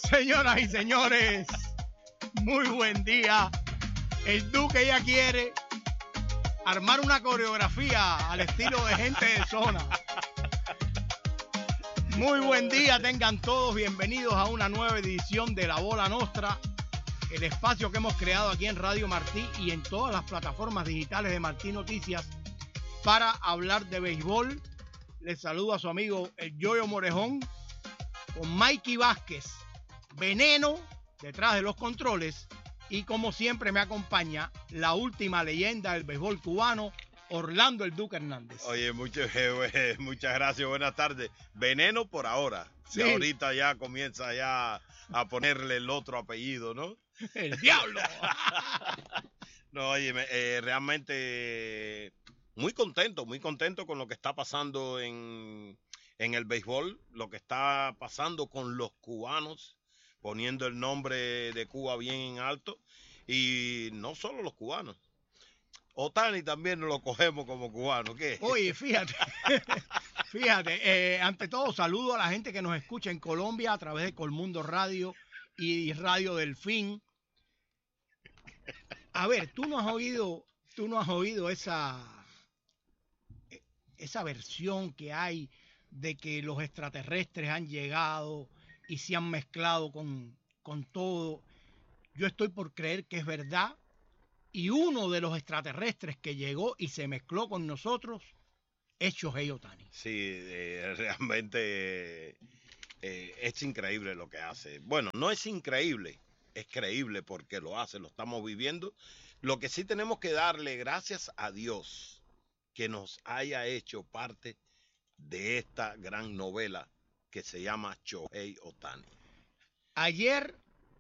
Señoras y señores, muy buen día. El Duque ya quiere armar una coreografía al estilo de Gente de Zona. Muy buen día, tengan todos bienvenidos a una nueva edición de La Bola Nostra, el espacio que hemos creado aquí en Radio Martí y en todas las plataformas digitales de Martí Noticias para hablar de béisbol. Les saludo a su amigo el Yoyo Morejón con Mikey Vázquez, Veneno, detrás de los controles, y como siempre me acompaña la última leyenda del béisbol cubano, Orlando el Duque Hernández. Oye, muchas gracias, buenas tardes. Veneno por ahora. Sí. Si ahorita ya comienza ya a ponerle el otro apellido, ¿no? ¡El diablo! No, oye, realmente muy contento con lo que está pasando en el béisbol, lo que está pasando con los cubanos, poniendo el nombre de Cuba bien en alto, y no solo los cubanos. Ohtani también nos lo cogemos como cubano, ¿qué? Oye, fíjate, ante todo saludo a la gente que nos escucha en Colombia a través de Colmundo Radio y Radio Delfín. A ver, tú no has oído esa versión que hay de que los extraterrestres han llegado y se han mezclado con todo. Yo estoy por creer que es verdad. Y uno de los extraterrestres que llegó y se mezcló con nosotros es Shohei Ohtani. Sí, realmente es increíble lo que hace. Bueno, no es increíble, es creíble porque lo hace, lo estamos viviendo. Lo que sí tenemos que darle gracias a Dios que nos haya hecho parte de esta gran novela que se llama Shohei Ohtani. Ayer...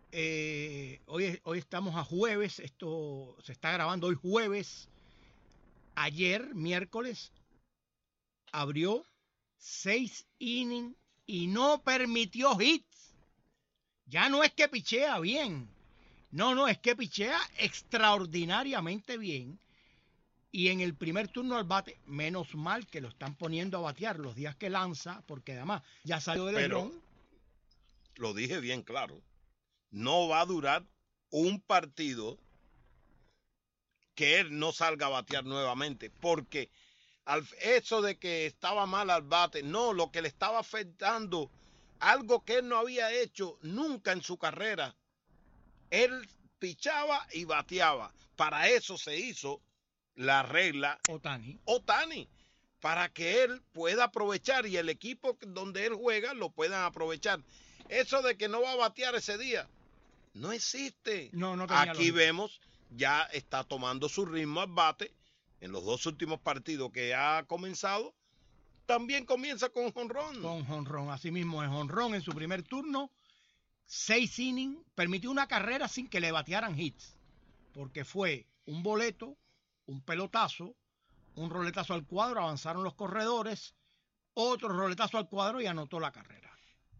hoy estamos a jueves, esto se está grabando hoy jueves. Ayer, miércoles, abrió 6 innings y no permitió hits. Ya no es que pichea bien, no, es que pichea extraordinariamente bien. Y en el primer turno al bate, menos mal que lo están poniendo a batear los días que lanza, porque además ya salió del Pero lo dije bien claro. No va a durar un partido que él no salga a batear nuevamente, porque eso de que estaba mal al bate, no, lo que le estaba afectando, algo que él no había hecho nunca en su carrera. Él pichaba y bateaba. Para eso se hizo la regla Ohtani, para que él pueda aprovechar y el equipo donde él juega lo puedan aprovechar. Eso de que no va a batear ese día no existe. No Aquí vemos, ya está tomando su ritmo al bate. En los 2 últimos partidos que ha comenzado, también comienza con jonrón. Con jonrón, así mismo es jonrón en su primer turno. 6 innings, permitió una carrera sin que le batearan hits, porque fue un boleto, un pelotazo, un roletazo al cuadro, avanzaron los corredores, otro roletazo al cuadro y anotó la carrera.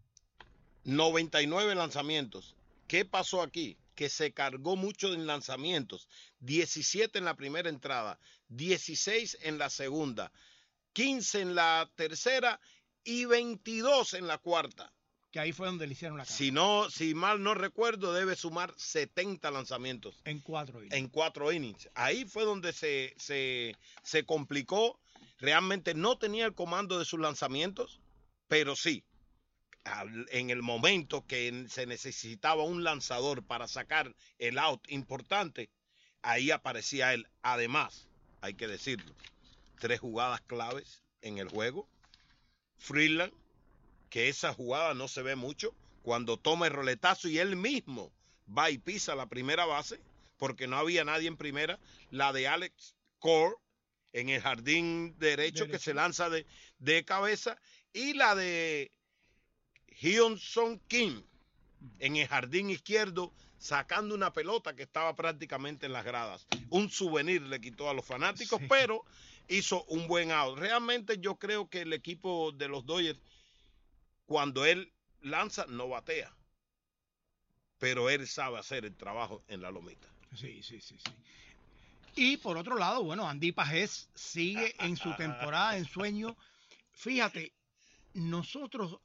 99 lanzamientos. ¿Qué pasó aquí? Que se cargó mucho en lanzamientos. 17 en la primera entrada, 16 en la segunda, 15 en la tercera y 22 en la cuarta. Que ahí fue donde le hicieron la carrera. Si mal no recuerdo, debe sumar 70 lanzamientos. En 4 innings. En 4 innings. Ahí fue donde se complicó. Realmente no tenía el comando de sus lanzamientos, pero sí. En el momento que se necesitaba un lanzador para sacar el out importante, ahí aparecía él. Además, hay que decirlo, 3 jugadas claves en el juego. Freeland, que esa jugada no se ve mucho, cuando toma el roletazo y él mismo va y pisa la primera base, porque no había nadie en primera. La de Alex Cora en el jardín derecho. Que se lanza de cabeza, y la de Hyun-Sung Kim en el jardín izquierdo, sacando una pelota que estaba prácticamente en las gradas. Un souvenir le quitó a los fanáticos, sí, pero hizo un buen out. Realmente yo creo que el equipo de los Dodgers, cuando él lanza, no batea, pero él sabe hacer el trabajo en la lomita. Sí. Y por otro lado, bueno, Andy Pajés sigue en su temporada de ensueño. Fíjate, nosotros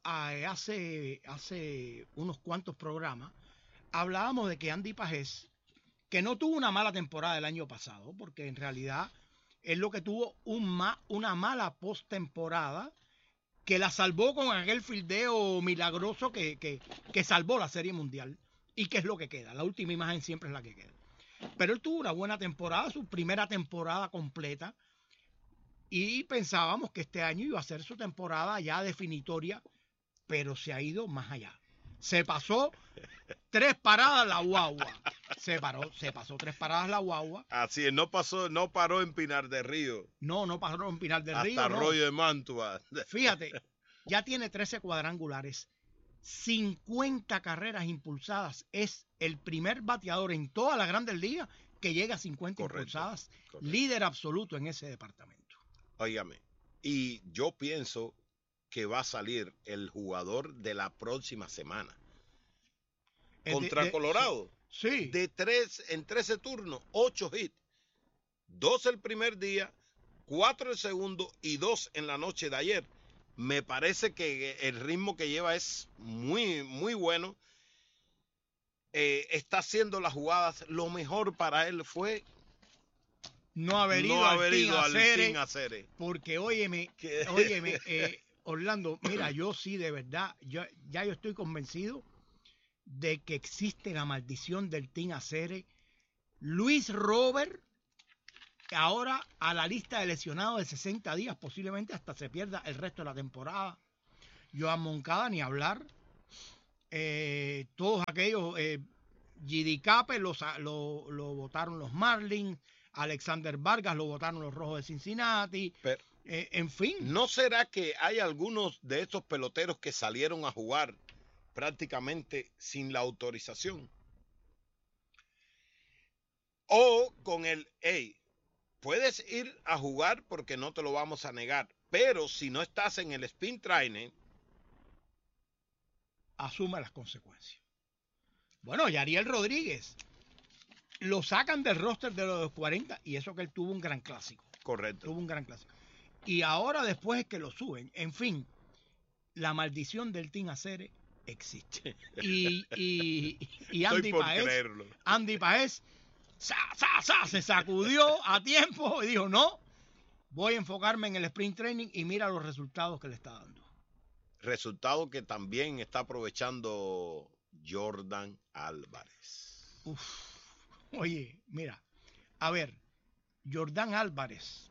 hace unos cuantos programas hablábamos de que Andy Pajés, que no tuvo una mala temporada el año pasado, porque en realidad es lo que tuvo una mala postemporada que la salvó con aquel fildeo milagroso que salvó la Serie Mundial. ¿Y qué es lo que queda? La última imagen siempre es la que queda. Pero él tuvo una buena temporada, su primera temporada completa, y pensábamos que este año iba a ser su temporada ya definitoria, pero se ha ido más allá. Se pasó 3 paradas la guagua. Se pasó 3 paradas la guagua. Así es, no paró en Pinar del Río. No paró en Pinar del hasta Río. Hasta Arroyo de Mantua. Fíjate, ya tiene 13 cuadrangulares, 50 carreras impulsadas. Es el primer bateador en todas las grandes ligas que llega a 50 impulsadas. Correcto. Líder absoluto en ese departamento. Óigame, y yo pienso que va a salir el jugador de la próxima semana. Contra Colorado. Sí. En 13 turnos, 8 hits. 2 el primer día, 4 el segundo y 2 en la noche de ayer. Me parece que el ritmo que lleva es muy, muy bueno. Está haciendo las jugadas. Lo mejor para él fue no haber ido al Team Acere, porque óyeme, Orlando, mira, yo sí de verdad, yo estoy convencido de que existe la maldición del Team Acere. Luis Robert, ahora a la lista de lesionados de 60 días, posiblemente hasta se pierda el resto de la temporada. Joan Moncada, ni hablar. Todos aquellos, G.D. Cape lo votaron los Marlins. Alexander Vargas lo votaron los Rojos de Cincinnati. Pero, en fin. ¿No será que hay algunos de estos peloteros que salieron a jugar prácticamente sin la autorización? O con el, hey, puedes ir a jugar porque no te lo vamos a negar, pero si no estás en el spring training, asume las consecuencias. Bueno, Yariel Rodríguez lo sacan del roster de los 40 y eso que él tuvo un gran clásico. Correcto. Tuvo un gran clásico. Y ahora después es que lo suben. En fin, la maldición del Team Acere existe. Y Andy Pajés se sacudió a tiempo y dijo, no, voy a enfocarme en el sprint training y mira los resultados que le está dando. Resultado que también está aprovechando Jordan Álvarez. Oye, mira, a ver, Jordan Álvarez,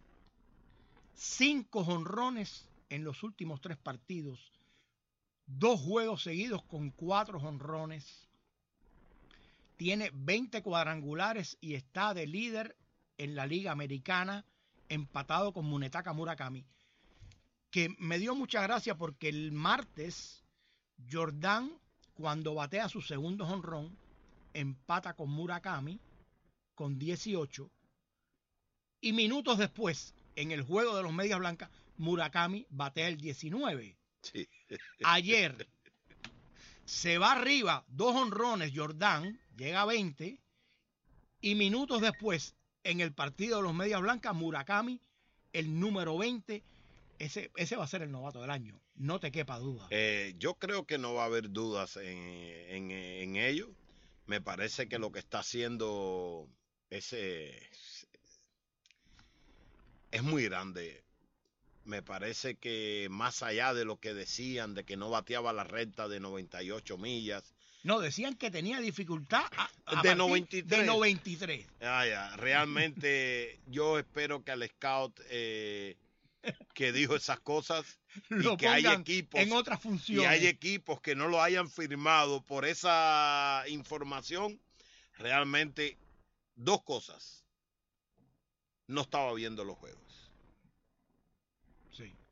5 jonrones en los últimos 3 partidos, 2 juegos seguidos con 4 jonrones, tiene 20 cuadrangulares y está de líder en la Liga Americana, empatado con Munetaka Murakami, que me dio mucha gracia porque el martes Jordan, cuando batea su segundo jonrón, empata con Murakami con 18 y minutos después, en el juego de los Medias Blancas, Murakami batea el 19. Sí. Ayer se va arriba, 2 jonrones, Jordan llega a 20 y minutos después, en el partido de los Medias Blancas, Murakami, el número 20, ese va a ser el novato del año, no te quepa duda. Yo creo que no va a haber dudas en ello. Me parece que lo que está haciendo es muy grande. Me parece que más allá de lo que decían, de que no bateaba la recta de 98 millas. No, decían que tenía dificultad de 93. De 93. Realmente yo espero que al scout que dijo esas cosas lo y que hay equipos en otras funciones. Y hay equipos que no lo hayan firmado por esa información. Realmente, 2 cosas. No estaba viendo los juegos. Sí.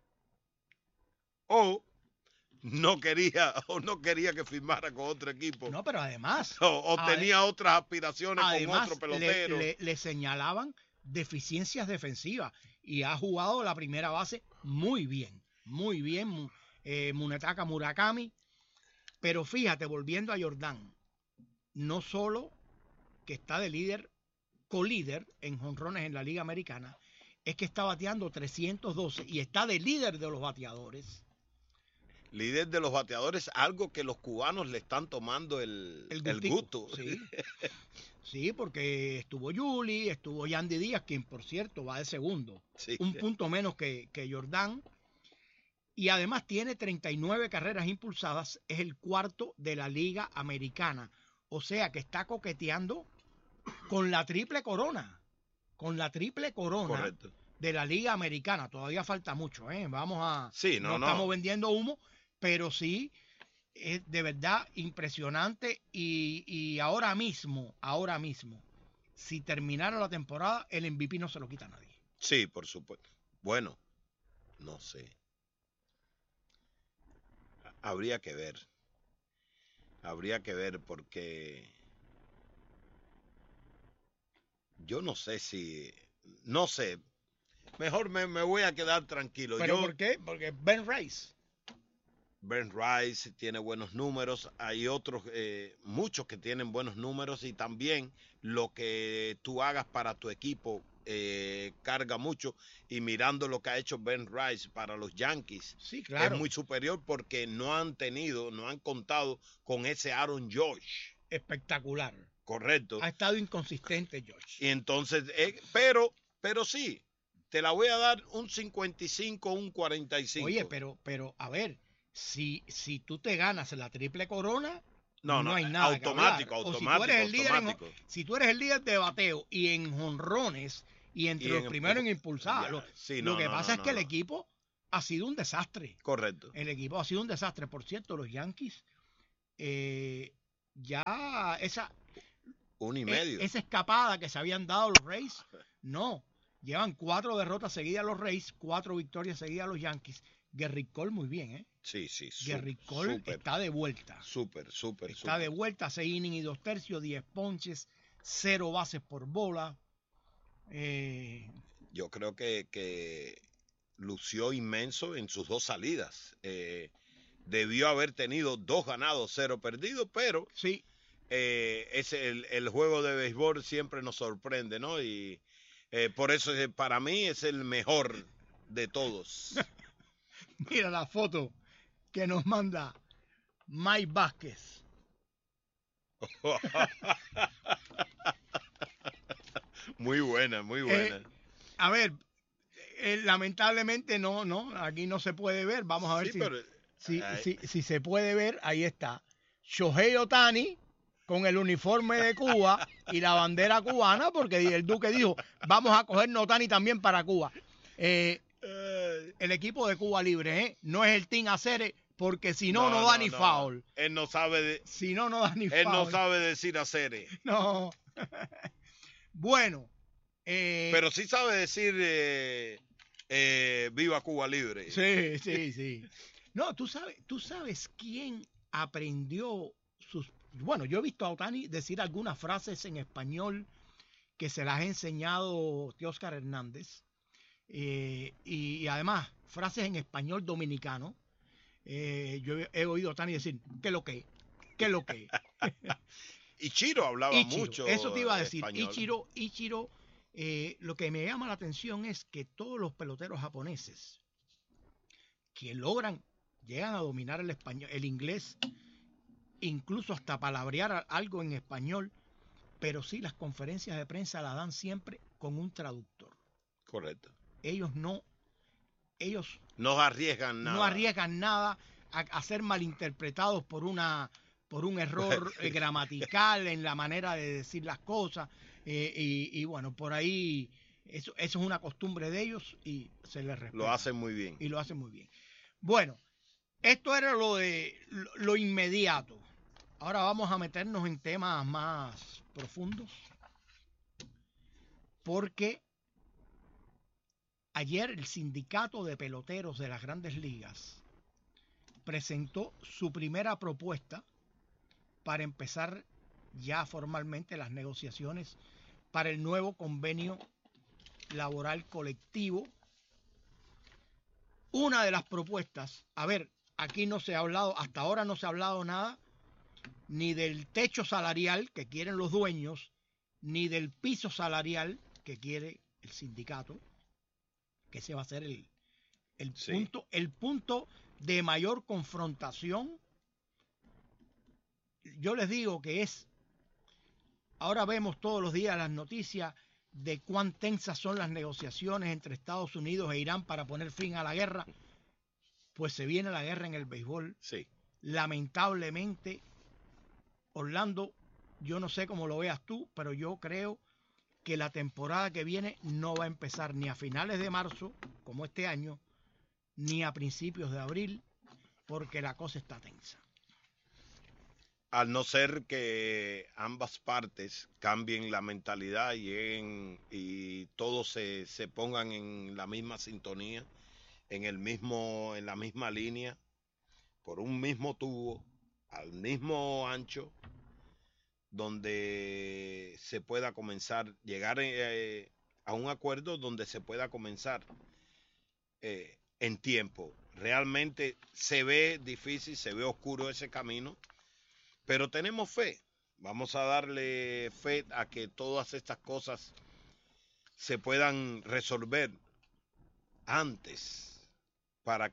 O no quería que firmara con otro equipo. No, pero además. O tenía otras aspiraciones con otro pelotero. Le señalaban deficiencias defensivas y ha jugado la primera base muy bien. Muy bien. Munetaka Murakami. Pero fíjate, volviendo a Jordan, no solo que está de líder, colíder en jonrones en la Liga Americana, es que está bateando 312 y está de líder de los bateadores. líder de los bateadores, algo que los cubanos le están tomando el gusto. Sí. Sí, porque estuvo Yuli, estuvo Yandy Díaz, quien por cierto va de segundo. Sí. Un punto menos que Jordan. Y además tiene 39 carreras impulsadas, es el cuarto de la Liga Americana. O sea que está coqueteando con la triple corona. Con la triple corona. Correcto. De la Liga Americana. Todavía falta mucho, ¿eh? Vamos a... Sí, no. estamos vendiendo humo, pero sí es de verdad impresionante y ahora mismo, si terminara la temporada, el MVP no se lo quita a nadie. Sí, por supuesto. Bueno, no sé. Habría que ver porque yo no sé si, no sé, mejor me voy a quedar tranquilo. ¿Pero por qué? Porque Ben Rice tiene buenos números, hay otros, muchos que tienen buenos números y también lo que tú hagas para tu equipo carga mucho, y mirando lo que ha hecho Ben Rice para los Yankees, sí, claro, es muy superior porque no han contado con ese Aaron Judge. Espectacular. Correcto. Ha estado inconsistente Judge. Y entonces, pero sí, te la voy a dar un 55, un 45. Oye, pero a ver, si tú te ganas la triple corona, no hay nada automático, que hablar. automático. Si tú eres el líder de bateo y en jonrones y entre los primeros en impulsados, lo que pasa es que el equipo ha sido un desastre. Correcto. El equipo ha sido un desastre. Por cierto, los Yankees, ya esa 1.5. Esa escapada que se habían dado los Rays, no. Llevan 4 derrotas seguidas los Rays, 4 victorias seguidas los Yankees. Gerrit Cole muy bien, ¿eh? Sí. Gerrit Cole está de vuelta. Súper. Está de vuelta, 6 innings y 2 tercios, 10 ponches, 0 bases por bola. Yo creo que lució inmenso en sus 2 salidas. Debió haber tenido 2 ganados, 0 perdidos, pero sí. El juego de béisbol siempre nos sorprende, ¿no? Y por eso para mí es el mejor de todos. Mira la foto que nos manda Mike Vázquez. Muy buena. A ver, lamentablemente no, aquí no se puede ver. Vamos a ver si se puede ver. Ahí está. Shohei Ohtani con el uniforme de Cuba y la bandera cubana, porque el Duque dijo, vamos a coger Ohtani también para Cuba. El equipo de Cuba Libre, no es el Team Acere, porque si no da ni foul. Él no sabe si no da ni él foul. No sabe decir Acere. No. Bueno. Pero sí sabe decir viva Cuba Libre. Sí. No, tú sabes quién aprendió sus... Bueno, yo he visto a Ohtani decir algunas frases en español que se las ha enseñado Teóscar Hernández. Y además, frases en español dominicano. Yo he oído a Ohtani decir, ¿qué lo que? Ichiro hablaba mucho. Eso te iba a decir. Español. Ichiro, lo que me llama la atención es que todos los peloteros japoneses que llegan a dominar el español, el inglés, incluso hasta palabrear algo en español, pero sí las conferencias de prensa las dan siempre con un traductor. Correcto. Ellos no arriesgan nada. No arriesgan nada a ser malinterpretados por un error gramatical en la manera de decir las cosas. Y bueno, por ahí eso es una costumbre de ellos y se les respeta. Lo hacen muy bien. Y lo hacen muy bien. Bueno, esto era lo inmediato. Ahora vamos a meternos en temas más profundos. Porque ayer el sindicato de peloteros de las Grandes Ligas presentó su primera propuesta para empezar ya formalmente las negociaciones para el nuevo convenio laboral colectivo. Una de las propuestas, aquí no se ha hablado, hasta ahora no se ha hablado nada, ni del techo salarial que quieren los dueños, ni del piso salarial que quiere el sindicato, que ese va a ser el punto de mayor confrontación. Yo les digo que ahora vemos todos los días las noticias de cuán tensas son las negociaciones entre Estados Unidos e Irán para poner fin a la guerra. Pues se viene la guerra en el béisbol. Sí. Lamentablemente, Orlando, yo no sé cómo lo veas tú, pero yo creo que la temporada que viene no va a empezar ni a finales de marzo, como este año, ni a principios de abril, porque la cosa está tensa. Al no ser que ambas partes cambien la mentalidad y todos se pongan en la misma sintonía, en la misma línea, por un mismo tubo, al mismo ancho, donde se pueda comenzar, llegar a un acuerdo donde se pueda comenzar en tiempo. Realmente se ve difícil, se ve oscuro ese camino, pero tenemos fe. Vamos a darle fe a que todas estas cosas se puedan resolver antes para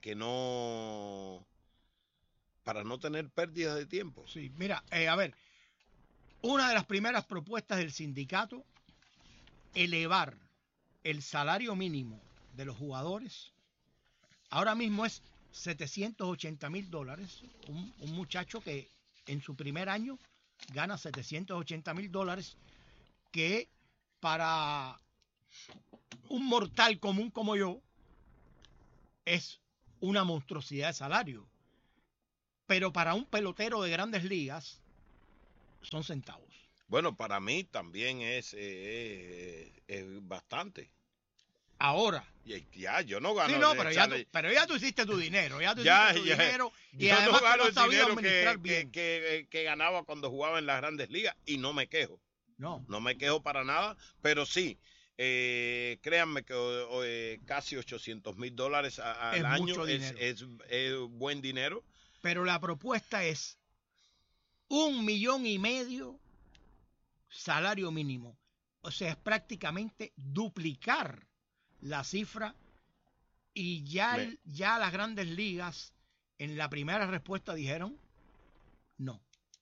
no tener pérdidas de tiempo. Sí, mira, a ver, una de las primeras propuestas del sindicato, elevar el salario mínimo de los jugadores, ahora mismo es $780,000. Un muchacho que en su primer año gana $780,000, que para un mortal común como yo es una monstruosidad de salario, pero para un pelotero de grandes ligas son centavos. Bueno, para mí también es bastante. Ahora. Ya, yo no gano. Sí, no, pero ya tú hiciste tu dinero. Ya tú hiciste tu dinero. Y yo además no gano tú el sabías dinero administrar bien. que ganaba cuando jugaba en las grandes ligas y no me quejo. No me quejo para nada, pero sí, créanme que casi $800,000 al año es buen dinero. Pero la propuesta es 1,5 millones salario mínimo. O sea, es prácticamente duplicar la cifra, y ya las grandes ligas en la primera respuesta dijeron no.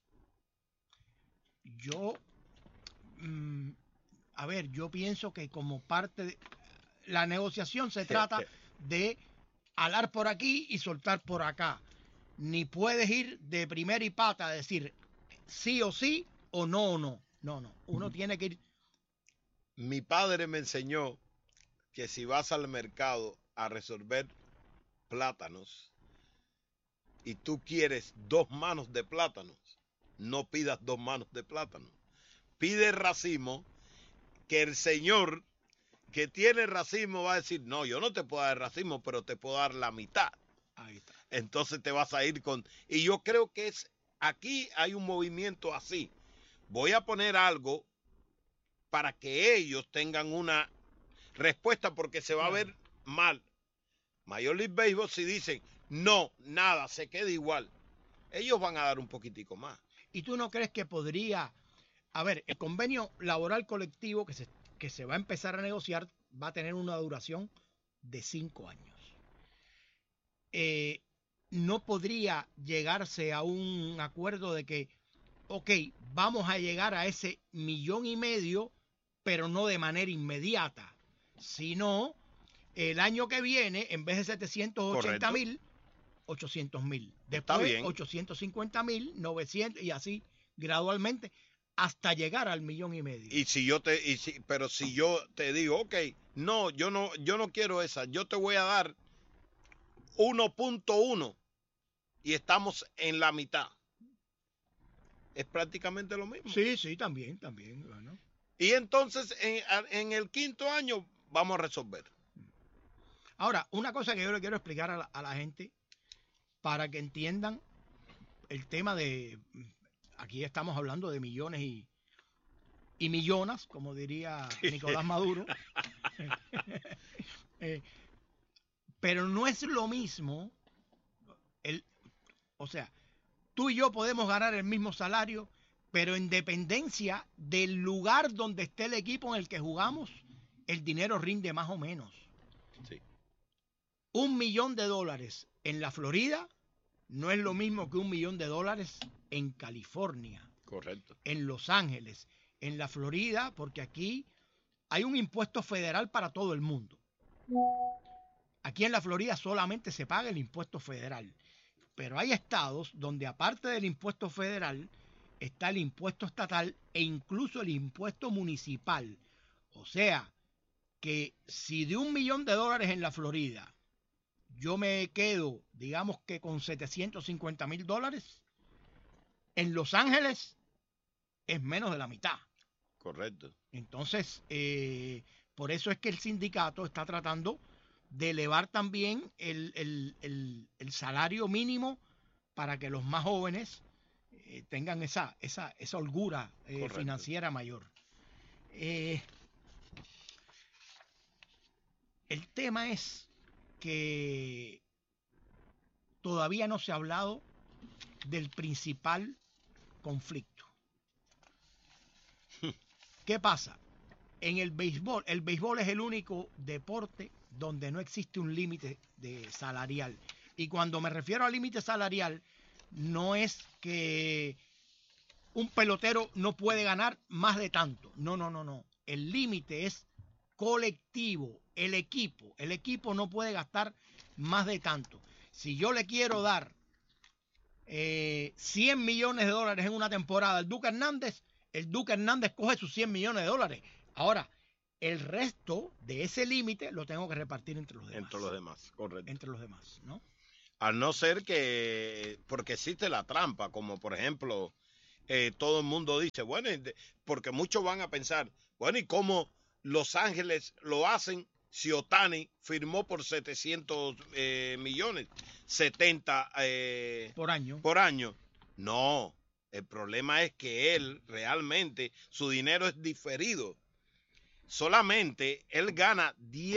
Yo yo pienso que como parte de la negociación se trata de alar por aquí y soltar por acá. Ni puedes ir de primera y pata a decir sí o sí o no o no. No. Uno tiene que ir. Mi padre me enseñó que si vas al mercado a resolver plátanos y tú quieres 2 manos de plátanos, no pidas 2 manos de plátano. Pide racimo, que el señor que tiene racimo va a decir, no, yo no te puedo dar racimo, pero te puedo dar la mitad. Ahí está. Entonces te vas a ir con... Y yo creo que aquí hay un movimiento así. Voy a poner algo para que ellos tengan una respuesta, porque se va a ver mal. Major League Baseball, si dicen, no, nada, se queda igual, ellos van a dar un poquitico más. ¿Y tú no crees que podría... A ver, el convenio laboral colectivo que se va a empezar a negociar va a tener una duración de 5 años. No podría llegarse a un acuerdo de que, ok, vamos a llegar a ese 1,5 millones, pero no de manera inmediata, sino el año que viene, en vez de 780,000, 800,000. Después 850,000, 900 y así gradualmente hasta llegar al 1,5 millones. Pero si yo te digo, ok, no, yo no quiero esa, yo te voy a dar 1.1 y estamos en la mitad. Es prácticamente lo mismo. Sí, también. Bueno. Y entonces en el 5º año vamos a resolver. Ahora, una cosa que yo le quiero explicar a la gente para que entiendan el tema de... Aquí estamos hablando de millones y millonas, como diría Nicolás Maduro. Pero no es lo mismo. O sea, tú y yo podemos ganar el mismo salario, pero en dependencia del lugar donde esté el equipo en el que jugamos, el dinero rinde más o menos. Sí. $1 millón En la Florida no es lo mismo que $1 millón en California, Correcto. en Los Ángeles, en la Florida, porque aquí hay un impuesto federal para todo el mundo. Aquí en la Florida solamente se paga el impuesto federal, pero hay estados donde aparte del impuesto federal está el impuesto estatal e incluso el impuesto municipal. O sea, que si de $1 millón en la Florida yo me quedo, digamos que con $750,000, en Los Ángeles es menos de la mitad. Correcto. Entonces, por eso es que el sindicato está tratando de elevar también el salario mínimo para que los más jóvenes tengan esa holgura financiera mayor. El tema es que todavía no se ha hablado del principal conflicto. ¿Qué pasa? En el béisbol es el único deporte donde no existe un límite salarial. Y cuando me refiero al límite salarial, no es que un pelotero no puede ganar más de tanto. No. El límite es colectivo, el equipo no puede gastar más de tanto. Si yo le quiero dar $100 millones en una temporada al Duque Hernández, el Duque Hernández coge sus $100 millones. Ahora, el resto de ese límite lo tengo que repartir entre los demás. Entre los demás, correcto. Entre los demás, ¿no? Al no ser que, porque existe la trampa, como por ejemplo, todo el mundo dice, bueno, porque muchos van a pensar, bueno, ¿y cómo Los Ángeles lo hacen si Ohtani firmó por 700 millones? 70 por año. Por año. No, el problema es que él realmente, su dinero es diferido. Solamente él gana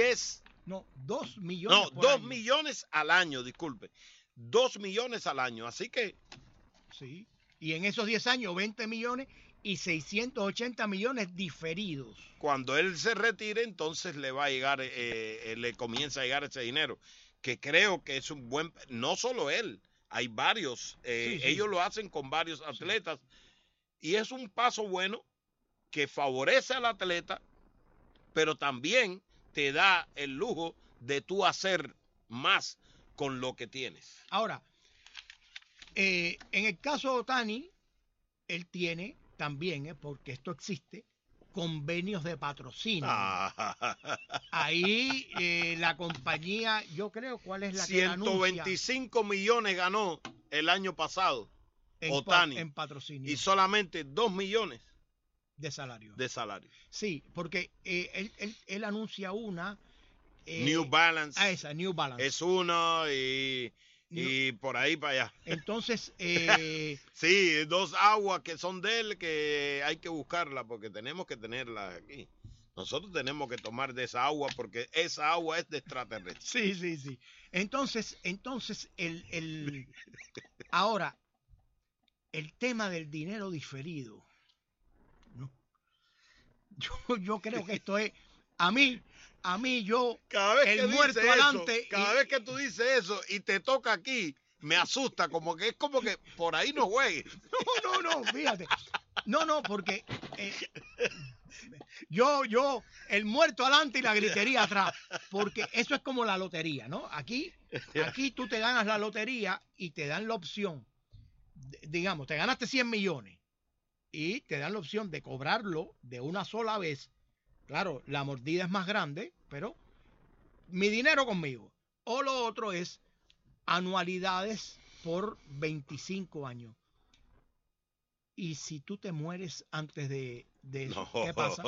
2 millones. No, 2 millones al año, disculpe. 2 millones al año. Así que. Sí. Y en esos 10 años, 20 millones y 680 millones diferidos. Cuando él se retire, entonces le va a llegar, le comienza a llegar ese dinero. Que creo que es un buen. No solo él, hay varios. Sí. Ellos lo hacen con varios atletas. Sí. Y es un paso bueno que favorece al atleta, pero también te da el lujo de tú hacer más con lo que tienes. Ahora, en el caso de Ohtani, él tiene también, porque esto existe, convenios de patrocinio. Ahí la compañía, yo creo, ¿cuál es la que anuncia? 125 millones ganó el año pasado Ohtani en patrocinio. Y solamente 2 millones de salario. Sí, porque él anuncia una. New Balance. Esa, New Balance. Es una y por ahí para allá. Entonces. sí, 2 aguas que son de él que hay que buscarla porque tenemos que tenerla aquí. Nosotros tenemos que tomar de esa agua porque esa agua es de extraterrestre. Sí. Entonces ahora, el tema del dinero diferido. Yo creo que esto es, a mí yo, cada vez el muerto adelante. Cada vez que tú dices eso y te toca aquí, me asusta, como que es como que por ahí no juegues. No, fíjate. No, porque yo, el muerto adelante y la gritería atrás, porque eso es como la lotería, ¿no? Aquí tú te ganas la lotería y te dan la opción, digamos, te ganaste 100 millones. Y te dan la opción de cobrarlo de una sola vez. Claro, la mordida es más grande, pero mi dinero conmigo. O lo otro es anualidades por 25 años. Y si tú te mueres antes de eso, ¿qué pasa?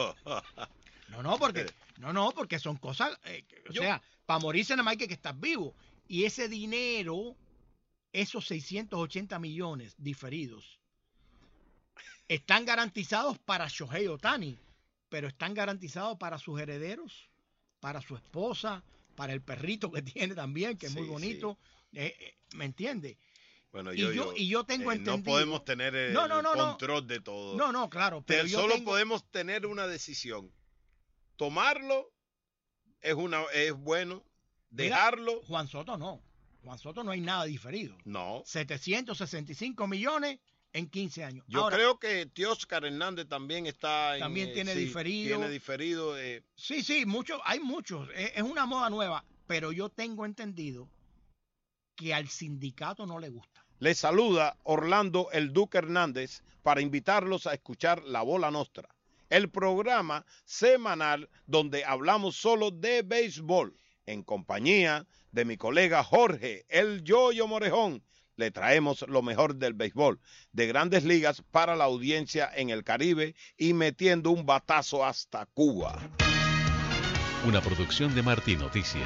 Porque son cosas, o sea, para morirse nada más hay que estar vivo. Y ese dinero, esos 680 millones diferidos, están garantizados para Shohei Ohtani, pero están garantizados para sus herederos, para su esposa, para el perrito que tiene también, que es muy bonito. Sí. ¿Me entiende? Bueno, yo tengo entendido. No podemos tener el control de todo. No, claro. Pero solo podemos tener una decisión. Tomarlo es bueno, dejarlo. Mira, Juan Soto no. Juan Soto no hay nada diferido. No. 765 millones en 15 años. Yo Ahora, creo que Teóscar Hernández también está también tiene sí, diferido. Tiene diferido. Sí, hay muchos. Es una moda nueva, pero yo tengo entendido que al sindicato no le gusta. Les saluda Orlando El Duque Hernández para invitarlos a escuchar La Bola Nostra, el programa semanal donde hablamos solo de béisbol, en compañía de mi colega Jorge El Yoyo Morejón. Le traemos lo mejor del béisbol de Grandes Ligas para la audiencia en el Caribe y metiendo un batazo hasta Cuba. Una producción de Martí Noticias.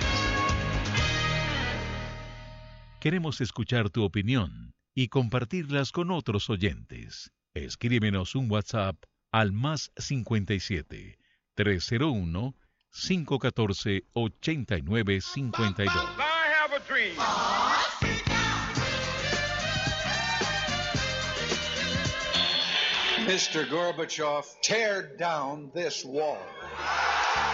Queremos escuchar tu opinión y compartirlas con otros oyentes. Escríbenos un WhatsApp al +57 301 514 8952. I have a dream. Mr. Gorbachev, tear down this wall.